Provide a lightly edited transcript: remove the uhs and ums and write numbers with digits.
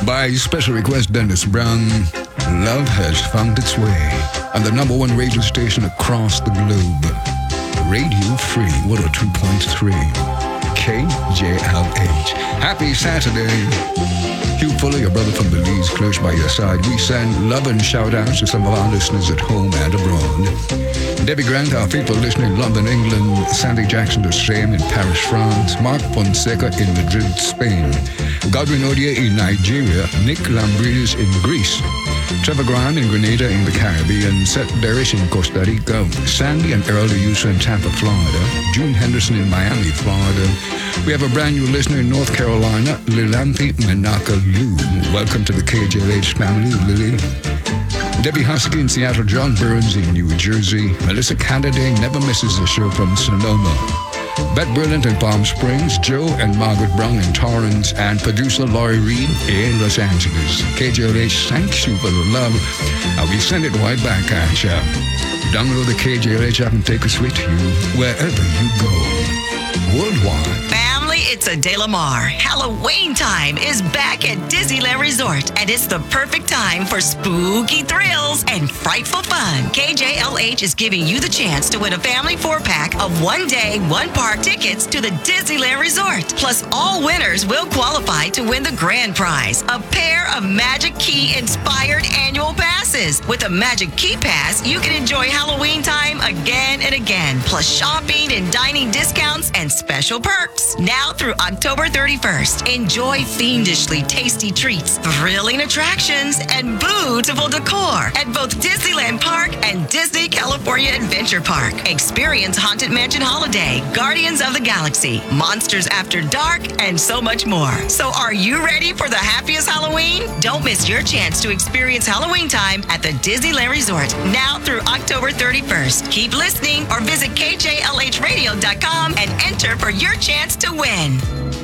By special request, Dennis Brown, Love Has Found Its Way on the number one radio station across the globe. Radio Free 102.3 KJLH. Happy Saturday. Hugh Fuller, your brother from Belize, close by your side. We send love and shout-outs to some of our listeners at home and abroad. Debbie Grant, our faithful listener in London, England. Sandy Jackson, the same in Paris, France. Mark Fonseca in Madrid, Spain. Godwin Odia in Nigeria. Nick Lambridis in Greece. Trevor Graham in Grenada in the Caribbean. Seth Berish in Costa Rica. Sandy and Earl Yusa in Tampa, Florida. June Henderson in Miami, Florida. We have a brand new listener in North Carolina, Lilanthi Menaka Lu. Welcome to the KJLH family, Lily. Debbie Husky in Seattle, John Burns in New Jersey. Melissa Canada never misses a show from Sonoma. Beth Brilliant in Palm Springs, Joe and Margaret Brown in Torrance, and producer Laurie Reed in Los Angeles. KJLH, thanks you for the love. We send it right back at you. Download the KJLH app and take us with you wherever you go. Worldwide. It's a De La Mar. Halloween time is back at Disneyland Resort, and it's the perfect time for spooky thrills and frightful fun. KJLH is giving you the chance to win a family 4-pack of one-day, one-park tickets to the Disneyland Resort. Plus, all winners will qualify to win the grand prize, a pair of Magic Key-inspired annual passes. With a Magic Key Pass, you can enjoy Halloween time again and again, plus shopping and dining discounts and special perks. Now through October 31st, enjoy fiendishly tasty treats, thrilling attractions, and beautiful decor at both Disneyland Park and Disney California Adventure Park. Experience Haunted Mansion Holiday, Guardians of the Galaxy, Monsters After Dark, and so much more. So are you ready for the happiest Halloween? Don't miss your chance to experience Halloween time at the Disneyland Resort now through October 31st. Keep listening or visit KJLHradio.com and enter for your chance to win.